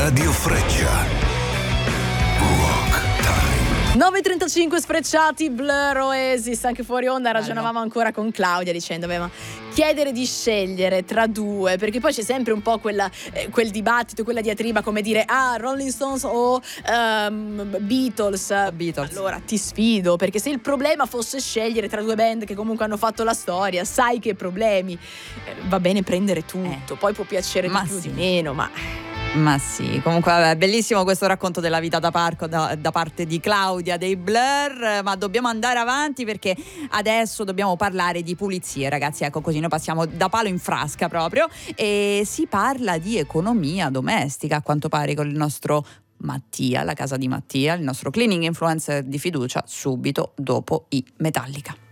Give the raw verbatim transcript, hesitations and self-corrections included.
Radio Freccia. Rock Time. nove e trentacinque sfrecciati, Blur, Oasis, anche fuori onda ragionavamo ancora con Claudia dicendo beh, ma chiedere di scegliere tra due, perché poi c'è sempre un po' quella, eh, quel dibattito, quella diatriba, come dire ah Rolling Stones o um, Beatles. Beatles. Allora ti sfido, perché se il problema fosse scegliere tra due band che comunque hanno fatto la storia, sai che problemi, eh, va bene prendere tutto, Eh. poi può piacere Ma di più sì. di meno, ma Ma sì, comunque vabbè, bellissimo questo racconto della vita da parco da, da parte di Claudia dei Blur, ma dobbiamo andare avanti perché adesso dobbiamo parlare di pulizie, ragazzi, ecco, così noi passiamo da palo in frasca proprio e si parla di economia domestica a quanto pare con il nostro Mattia, la casa di Mattia, il nostro cleaning influencer di fiducia, subito dopo i Metallica.